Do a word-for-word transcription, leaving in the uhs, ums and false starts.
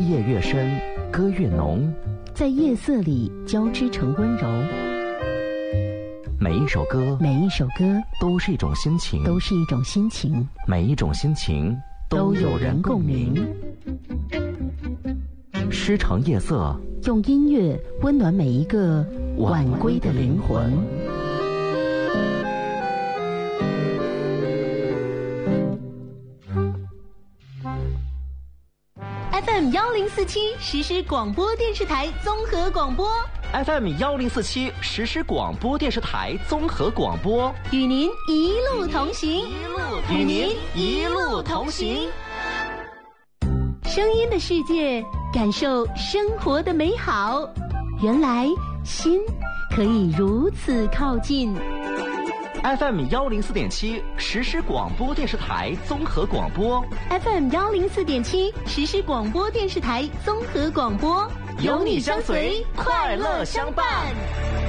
夜越深，歌越浓， 在夜色里交织成温柔。 每一首歌， 每一首歌都是一种心情， 都是一种心情， 每一种心情都有人共鸣。 诗城夜色， 用音乐温暖每一个晚归的灵魂。F M 幺零四七实时广播电视台综合广播 F M 幺零四七实时广播电视台综合广播， 与您一路同行， 与您一路同行。 声音的世界，感受生活的美好。原来心可以如此靠近。 F M 幺零四点七实时广播电视台综合广播 ，F M 幺零四点七实时广播电视台综合广播， 有你相随，快乐相伴。